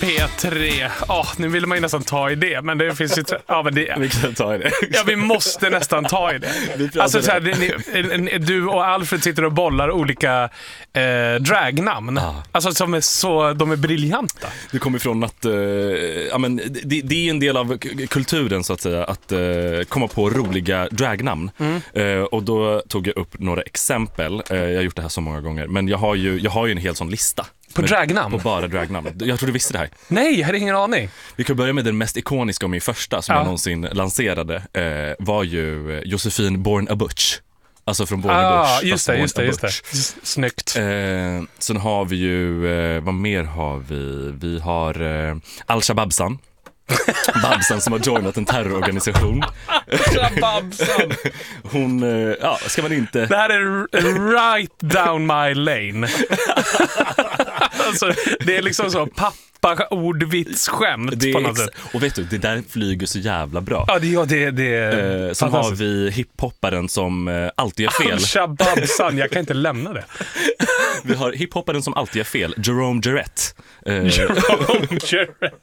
P3. Nu vill man ju nästan ta i det, men det finns ju... Vi kan ta i det. Ja, vi måste nästan ta i det. Alltså, så här, du och Alfred sitter och bollar olika dragnamn. Alltså, som är så, de är briljanta. Det kommer ifrån att det är en del av kulturen, så att säga, att komma på roliga dragnamn. Och då tog jag upp några exempel. Jag har gjort det här så många gånger, men jag har ju en hel sån lista. På dragnamn? På bara dragnamn. Jag tror du visste det här. Nej, jag hade ingen aning. Vi kan börja med den mest ikoniska och min första som jag någonsin lanserade. Var ju Josefin Born a Butch. Alltså från Born a Butch. Just det. Snyggt. Sen har vi ju, vad mer har vi? Vi har Al-Shababsan. Babsan som har joinat en terrororganisation. Babsan. Hon, ska man inte... Det här är right down my lane. Alltså, det är liksom så pappa-ordvitsskämt på något sätt. Och vet du, det där flyger så jävla bra. Ja, det sen har vi hiphopparen som alltid är fel. Shababsan, jag kan inte lämna det. Vi har hiphopparen som alltid är fel, Jerome Jarrett. Jerome Jarrett.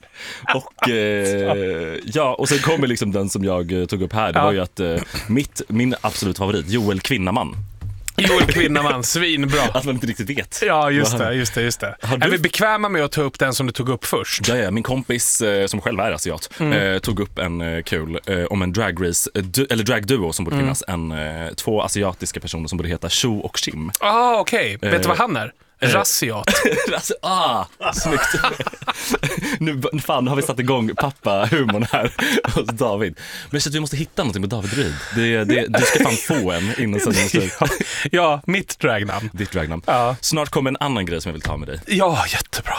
Och och sen kommer liksom den som jag tog upp här. Det var ju att min absolut favorit, Joel Kvinnaman. Joel Kvinnaman, svinbra. Att man inte riktigt vet. Ja, just det. Är vi bekväma med att ta upp den som du tog upp först? Ja, min kompis som själv är asiat tog upp en kul om en dragrace, eller dragduo som borde finnas. Två asiatiska personer som borde heta Shu och Shim. Okej. Vet du vad han är? Rassiat. Snyggt. Nu fan har vi satt igång pappa-humorn här hos David. Men så att vi måste hitta någonting med David Ryd. Du ska fan få en innan sen. Ja, mitt dragnamn. Ditt dragnamn. Ja. Snart kommer en annan grej som jag vill ta med dig. Ja, jättebra.